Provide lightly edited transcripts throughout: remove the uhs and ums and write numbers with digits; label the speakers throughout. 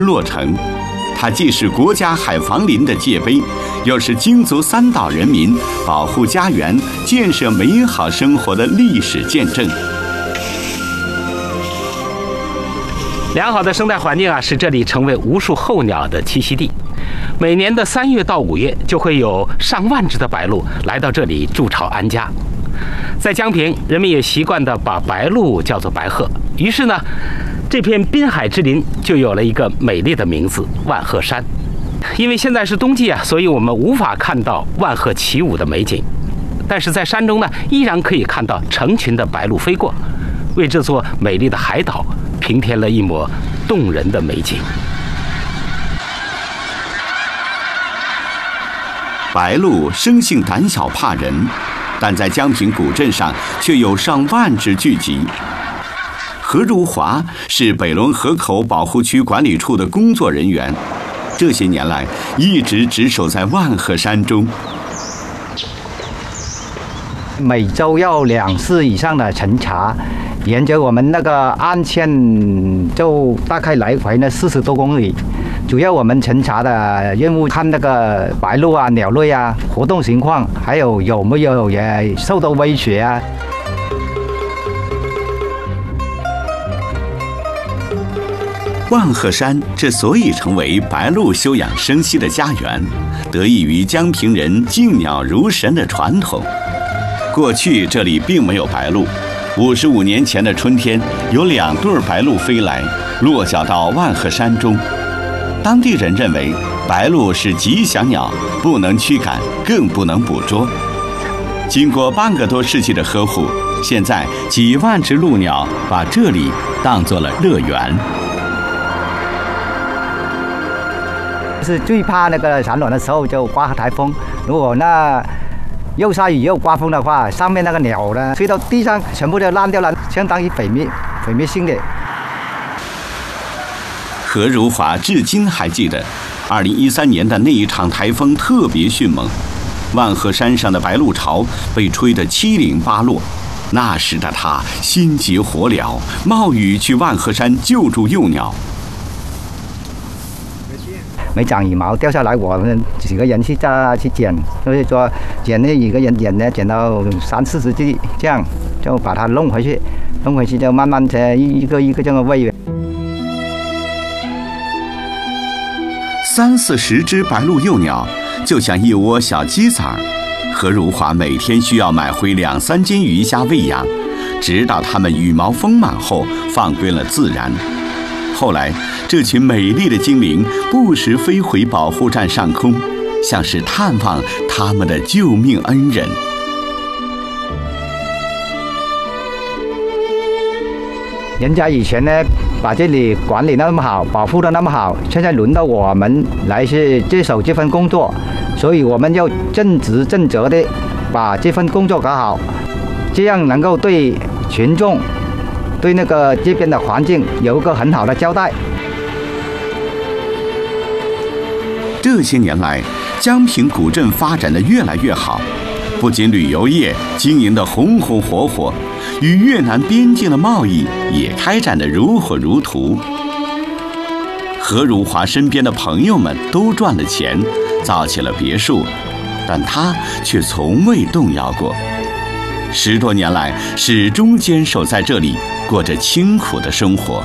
Speaker 1: 落成。它既是国家海防林的界碑，又是京族三岛人民保护家园、建设美好生活的历史见证。
Speaker 2: 良好的生态环境使这里成为无数候鸟的栖息地。每年的3月到5月，就会有上万只的白鹭来到这里筑巢安家。在江平，人们也习惯地把白鹭叫做白鹤，于是呢，这片滨海之林就有了一个美丽的名字——万壑山。因为现在是冬季所以我们无法看到万壑起舞的美景，但是在山中呢，依然可以看到成群的白鹭飞过，为这座美丽的海岛平添了一抹动人的美景。
Speaker 1: 白鹭生性胆小怕人，但在江平古镇上却有上万只聚集。何如华是北仑河口保护区管理处的工作人员，这些年来一直值守在万壑山中。
Speaker 3: 每周要2次以上的巡查，沿着我们那个岸线就大概来回呢40多公里。主要我们巡查的任务看那个白鹭鸟类活动情况，还有没有也受到威胁
Speaker 1: 万壑山之所以成为白鹭休养生息的家园，得益于江平人敬鸟如神的传统。过去这里并没有白鹭，55年前的春天，有2对白鹭飞来，落脚到万壑山中。当地人认为白鹭是吉祥鸟，不能驱赶，更不能捕捉。经过半个多世纪的呵护，现在几万只鹭鸟把这里当作了乐园。
Speaker 3: 是最怕那个产卵的时候就刮台风，如果那又下雨又刮风的话，上面那个鸟呢吹到地上全部都烂掉了，相当于毁灭性的。
Speaker 1: 何如华至今还记得2013年的那一场台风特别迅猛，万壑山上的白鹭巢被吹得七零八落。那时的他心急火燎，冒雨去万壑山救助幼鸟。
Speaker 3: 没长羽毛掉下来，我们几个人去捡，所以说捡那几个人捡到30-40只，这样就把它弄回去就慢慢的一个一个这么喂。
Speaker 1: 30-40只白鹭幼鸟，就像一窝小鸡仔儿。何如华每天需要买回2-3斤鱼虾喂养，直到它们羽毛丰满后放归了自然。后来，这群美丽的精灵不时飞回保护站上空，像是探望他们的救命恩人。
Speaker 3: 人家以前呢，把这里管理那么好，保护得那么好，现在轮到我们来是接手这份工作，所以我们要正直正责的把这份工作搞好，这样能够对群众、对那个这边的环境有一个很好的交代。
Speaker 1: 这些年来，江平古镇发展得越来越好，不仅旅游业经营得红红火火，与越南边境的贸易也开展得如火如荼。何如华身边的朋友们都赚了钱，造起了别墅，但他却从未动摇过。10多年来，始终坚守在这里，过着清苦的生活。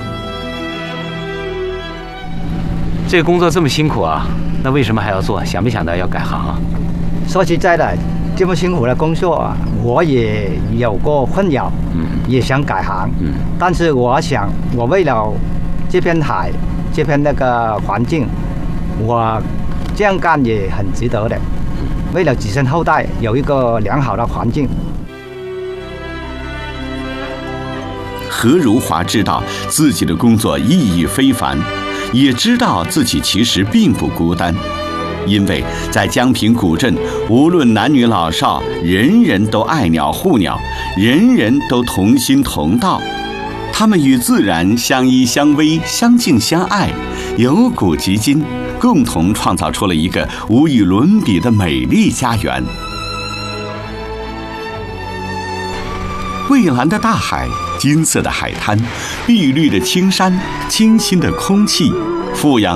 Speaker 2: 这个工作这么辛苦那为什么还要做？想没想到要改行
Speaker 3: 说实在的，这么辛苦的工作我也有过困扰，也想改行，但是我想，我为了这片海，这片那个环境，我这样干也很值得的。为了子孙后代有一个良好的环境。
Speaker 1: 何如华知道自己的工作意义非凡，也知道自己其实并不孤单，因为在江平古镇，无论男女老少，人人都爱鸟护鸟，人人都同心同道。他们与自然相依相偎，相敬相爱，由古及今，共同创造出了一个无与伦比的美丽家园。 蔚蓝的大海、金色的海滩、碧绿的青山、清新的空气，富养